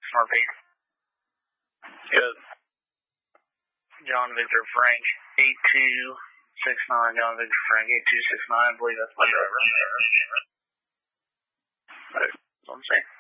Northeast. Good. John Victor Frank, 8269. John Victor Frank, 8269. I believe that's my driver. Right. That's what I'm saying.